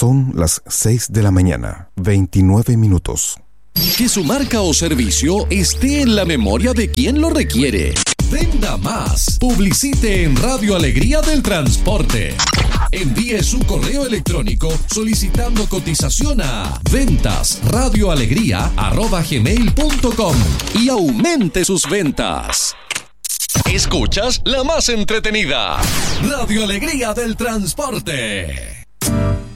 Son las 6 de la mañana, 29 minutos. Que su marca o servicio esté en la memoria de quien lo requiere. Venda más. Publicite en Radio Alegría del Transporte. Envíe su correo electrónico solicitando cotización a ventasradioalegría@gmail.com y aumente sus ventas. Escuchas la más entretenida, Radio Alegría del Transporte.